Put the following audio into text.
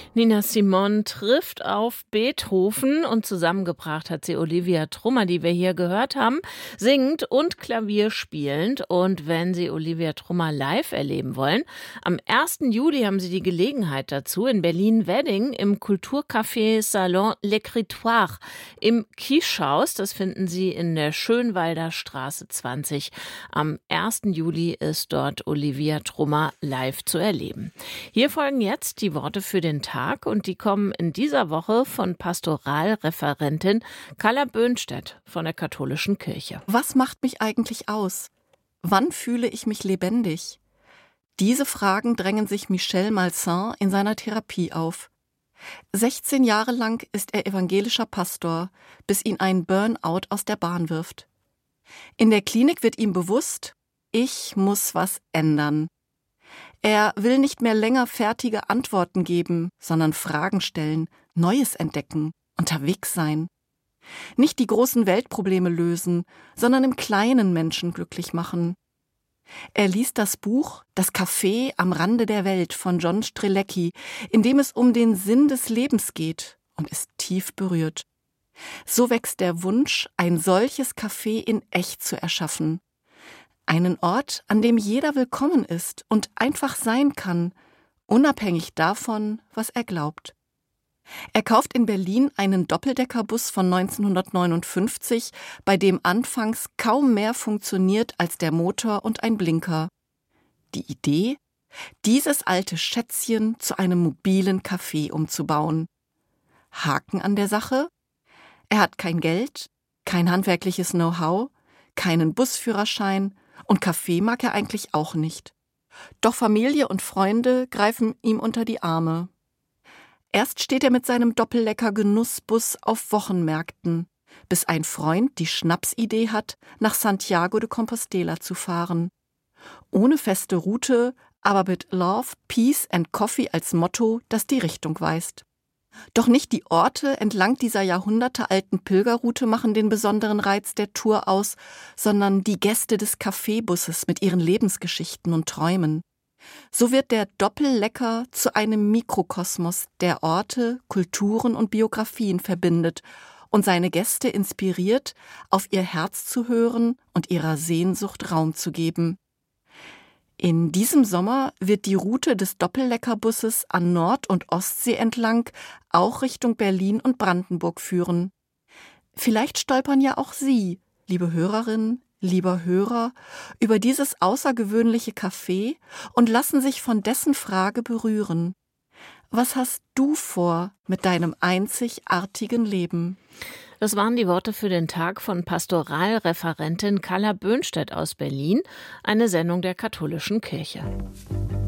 Nina Simone trifft auf Beethoven und zusammengebracht hat sie Olivia Trummer, die wir hier gehört haben, singend und Klavier spielend. Und wenn Sie Olivia Trummer live erleben wollen, am 1. Juli haben Sie die Gelegenheit dazu in Berlin-Wedding im Kulturcafé Salon L'Écritoire im Kischhaus. Das finden Sie in der Schönwalder Straße 20. Am 1. Juli ist dort Olivia Trummer live zu erleben. Hier folgen jetzt die Worte für den Tag und die kommen in dieser Woche von Pastoralreferentin Carla Böhnstedt von der Katholischen Kirche. Was macht mich eigentlich aus? Wann fühle ich mich lebendig? Diese Fragen drängen sich Michel Malsain in seiner Therapie auf. 16 Jahre lang ist er evangelischer Pastor, bis ihn ein Burnout aus der Bahn wirft. In der Klinik wird ihm bewusst, ich muss was ändern. Er will nicht mehr länger fertige Antworten geben, sondern Fragen stellen, Neues entdecken, unterwegs sein. Nicht die großen Weltprobleme lösen, sondern im Kleinen Menschen glücklich machen. Er liest das Buch »Das Café am Rande der Welt« von John Strzelecki, in dem es um den Sinn des Lebens geht, und ist tief berührt. So wächst der Wunsch, ein solches Café in echt zu erschaffen. Einen Ort, an dem jeder willkommen ist und einfach sein kann, unabhängig davon, was er glaubt. Er kauft in Berlin einen Doppeldeckerbus von 1959, bei dem anfangs kaum mehr funktioniert als der Motor und ein Blinker. Die Idee? Dieses alte Schätzchen zu einem mobilen Café umzubauen. Haken an der Sache? Er hat kein Geld, kein handwerkliches Know-how, keinen Busführerschein und Kaffee mag er eigentlich auch nicht. Doch Familie und Freunde greifen ihm unter die Arme. Erst steht er mit seinem Doppellecker-Genussbus auf Wochenmärkten, bis ein Freund die Schnapsidee hat, nach Santiago de Compostela zu fahren. Ohne feste Route, aber mit Love, Peace and Coffee als Motto, das die Richtung weist. Doch nicht die Orte entlang dieser jahrhundertealten Pilgerroute machen den besonderen Reiz der Tour aus, sondern die Gäste des Kaffeebusses mit ihren Lebensgeschichten und Träumen. So wird der Doppellecker zu einem Mikrokosmos, der Orte, Kulturen und Biografien verbindet und seine Gäste inspiriert, auf ihr Herz zu hören und ihrer Sehnsucht Raum zu geben. In diesem Sommer wird die Route des Doppelleckerbusses an Nord- und Ostsee entlang auch Richtung Berlin und Brandenburg führen. Vielleicht stolpern ja auch Sie, liebe Hörerin, lieber Hörer, über dieses außergewöhnliche Café und lassen sich von dessen Frage berühren. Was hast du vor mit deinem einzigartigen Leben? Das waren die Worte für den Tag von Pastoralreferentin Carla Böhnstedt aus Berlin, eine Sendung der Katholischen Kirche.